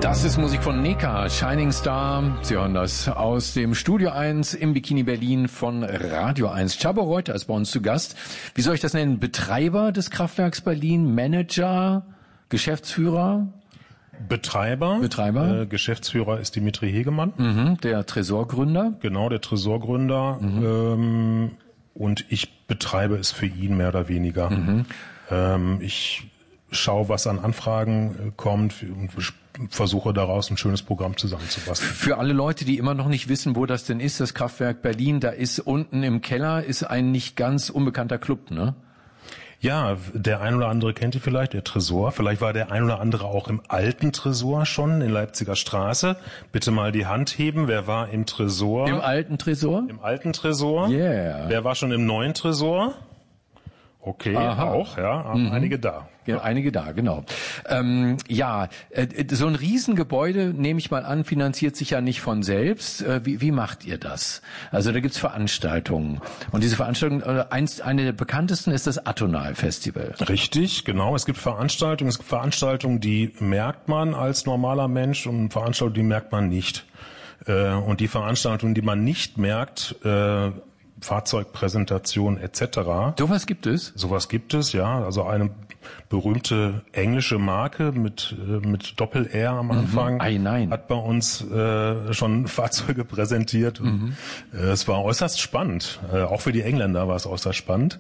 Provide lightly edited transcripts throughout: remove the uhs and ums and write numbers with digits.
Das ist Musik von Neka, Shining Star. Sie hören das aus dem Studio 1 im Bikini Berlin von Radio 1. Csaba Reuter ist bei uns zu Gast. Wie soll ich das nennen? Betreiber des Kraftwerks Berlin, Manager, Geschäftsführer? Betreiber. Geschäftsführer ist Dimitri Hegemann. Der Tresorgründer. Genau, der Tresorgründer. Und ich betreibe es für ihn mehr oder weniger. Ich schaue, was an Anfragen kommt und versuche daraus ein schönes Programm zusammenzubasteln. Für alle Leute, die immer noch nicht wissen, wo das denn ist, das Kraftwerk Berlin, da ist unten im Keller ist ein nicht ganz unbekannter Club, ne? Ja, der ein oder andere kennt ihn vielleicht, der Tresor. Vielleicht war der ein oder andere auch im alten Tresor schon, in Leipziger Straße. Bitte mal die Hand heben. Wer war im Tresor? Im alten Tresor? Im alten Tresor. Yeah. Wer war schon im neuen Tresor? Okay, auch, ja, einige da. Ja, einige da, genau. So ein Riesengebäude, nehme ich mal an, finanziert sich ja nicht von selbst. Wie macht ihr das? Also da gibt's Veranstaltungen. Und diese Veranstaltung, eine der bekanntesten ist das Atonal Festival. Richtig, genau. Es gibt Veranstaltungen, die merkt man als normaler Mensch und Veranstaltungen, die merkt man nicht. Und die Veranstaltungen, die man nicht merkt, Fahrzeugpräsentation etc. Sowas gibt es? Sowas gibt es, ja. Also eine berühmte englische Marke mit Doppel-R am Anfang hat bei uns schon Fahrzeuge präsentiert. Es war äußerst spannend. Auch für die Engländer war es äußerst spannend.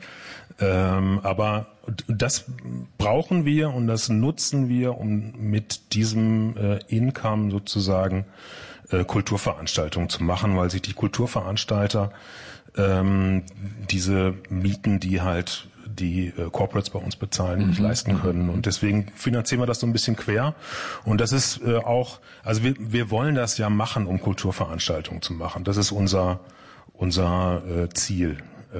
Aber das brauchen wir und das nutzen wir, um mit diesem Income sozusagen Kulturveranstaltungen zu machen, weil sich die Kulturveranstalter diese Mieten, die halt die Corporates bei uns bezahlen, nicht leisten können. Und deswegen finanzieren wir das so ein bisschen quer. Und das ist auch, also wir wollen das ja machen, um Kulturveranstaltungen zu machen. Das ist unser Ziel.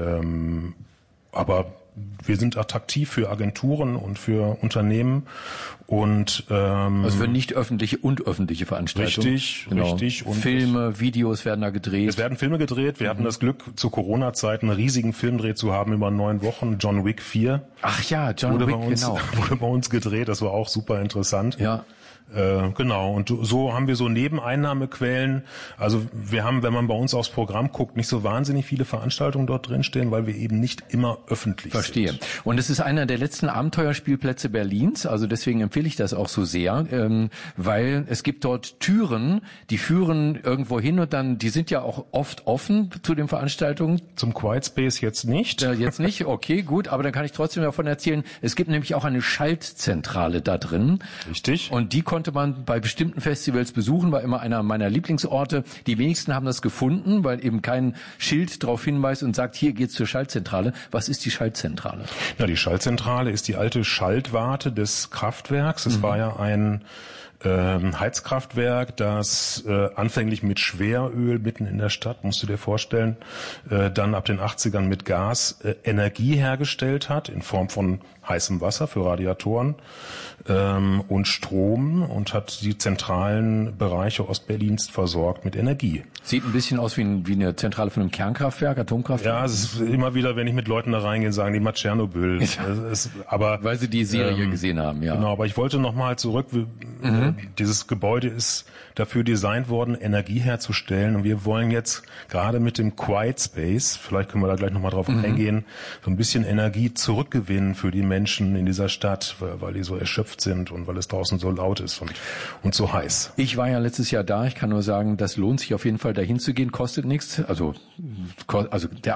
Aber wir sind attraktiv für Agenturen und für Unternehmen und also für nicht öffentliche und öffentliche Veranstaltungen. Richtig. Und Filme, Videos werden da gedreht. Es werden Filme gedreht. Wir hatten das Glück, zu Corona-Zeiten einen riesigen Filmdreh zu haben über 9 Wochen. John Wick 4. Ach ja, John Wick, genau. Wurde bei uns gedreht. Das war auch super interessant. Ja. Genau, und so haben wir so Nebeneinnahmequellen. Also wir haben, wenn man bei uns aufs Programm guckt, nicht so wahnsinnig viele Veranstaltungen dort drinstehen, weil wir eben nicht immer öffentlich sind. Verstehe. Und es ist einer der letzten Abenteuerspielplätze Berlins, also deswegen empfehle ich das auch so sehr, weil es gibt dort Türen, die führen irgendwo hin und dann, die sind ja auch oft offen zu den Veranstaltungen. Zum Quiet Space jetzt nicht. Jetzt nicht, okay, gut, aber dann kann ich trotzdem davon erzählen, es gibt nämlich auch eine Schaltzentrale da drin. Richtig. Und die konnte man bei bestimmten Festivals besuchen, war immer einer meiner Lieblingsorte. Die wenigsten haben das gefunden, weil eben kein Schild darauf hinweist und sagt, hier geht's zur Schaltzentrale. Was ist die Schaltzentrale? Ja, die Schaltzentrale ist die alte Schaltwarte des Kraftwerks. Es war ja ein Heizkraftwerk, das anfänglich mit Schweröl mitten in der Stadt, musst du dir vorstellen, dann ab den 80ern mit Gas Energie hergestellt hat in Form von heißem Wasser für Radiatoren und Strom und hat die zentralen Bereiche Ostberlins versorgt mit Energie. Sieht ein bisschen aus wie eine Zentrale von einem Kernkraftwerk, Atomkraftwerk. Ja, es ist immer wieder, wenn ich mit Leuten da reingehe, sagen die mal Tschernobyl. Aber weil sie die Serie gesehen haben, ja. Genau, aber ich wollte nochmal zurück. Dieses Gebäude ist dafür designt worden, Energie herzustellen. Und wir wollen jetzt gerade mit dem Quiet Space, vielleicht können wir da gleich nochmal drauf eingehen, so ein bisschen Energie zurückgewinnen für die Menschen in dieser Stadt, weil die so erschöpft sind und weil es draußen so laut ist und so heiß. Ich war ja letztes Jahr da. Ich kann nur sagen, das lohnt sich auf jeden Fall dahin zu gehen. Kostet nichts. Also der